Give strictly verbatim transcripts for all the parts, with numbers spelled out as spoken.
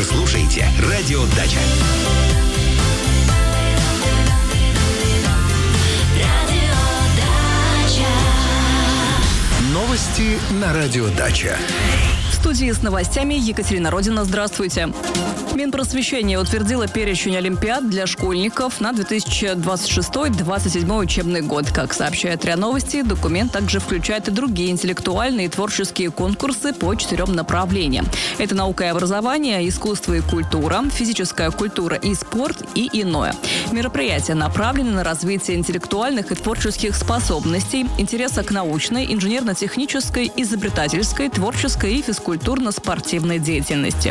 слушаете «Радио Дача». Новости на «Радио Дача». В студии с новостями Екатерина Родина. Здравствуйте. Минпросвещение утвердило перечень олимпиад для школьников на две тысячи двадцать шестой — две тысячи двадцать седьмой учебный год. Как сообщает РИА Новости, документ также включает и другие интеллектуальные и творческие конкурсы по четырем направлениям. Это наука и образование, искусство и культура, физическая культура и спорт и иное. Мероприятия направлены на развитие интеллектуальных и творческих способностей, интереса к научной, инженерно-технической, изобретательской, творческой и физкультурно-спортивной деятельности.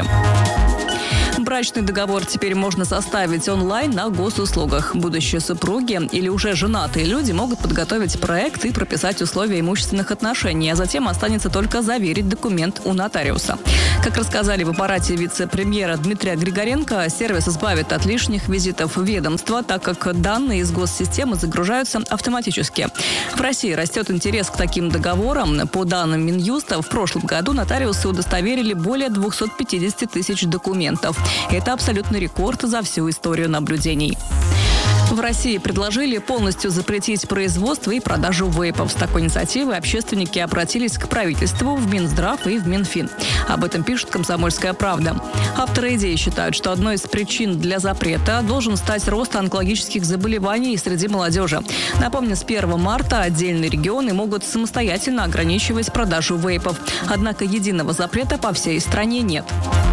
Брачный договор теперь можно составить онлайн на госуслугах. Будущие супруги или уже женатые люди могут подготовить проект и прописать условия имущественных отношений, а затем останется только заверить документ у нотариуса. Как рассказали в аппарате вице-премьера Дмитрия Григоренко, сервис избавит от лишних визитов в ведомство, так как данные из госсистемы загружаются автоматически. В России растет интерес к таким договорам. По данным Минюста, в прошлом году нотариусы удостоверили более двухсот пятидесяти тысяч документов. Это абсолютный рекорд за всю историю наблюдений. В России предложили полностью запретить производство и продажу вейпов. С такой инициативой общественники обратились к правительству, в Минздрав и в Минфин. Об этом пишет «Комсомольская правда». Авторы идеи считают, что одной из причин для запрета должен стать рост онкологических заболеваний среди молодежи. Напомню, с первого марта отдельные регионы могут самостоятельно ограничивать продажу вейпов. Однако единого запрета по всей стране нет.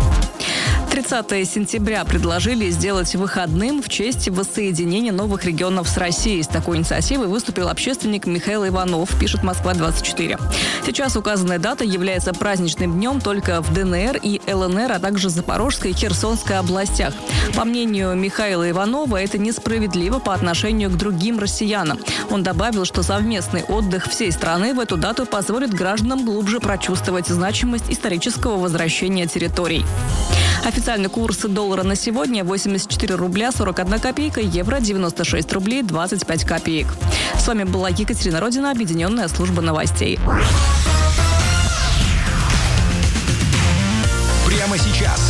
тридцатого сентября предложили сделать выходным в честь воссоединения новых регионов с Россией. С такой инициативой выступил общественник Михаил Иванов, пишет Москва двадцать четыре. Сейчас указанная дата является праздничным днем только в ДНР и ЛНР, а также Запорожской и Херсонской областях. По мнению Михаила Иванова, это несправедливо по отношению к другим россиянам. Он добавил, что совместный отдых всей страны в эту дату позволит гражданам глубже прочувствовать значимость исторического возвращения территорий. Официальный курс доллара на сегодня восемьдесят четыре рубля сорок одна копейка, евро девяносто шесть рублей двадцать пять копеек. С вами была Екатерина Родина, объединенная служба новостей. Прямо сейчас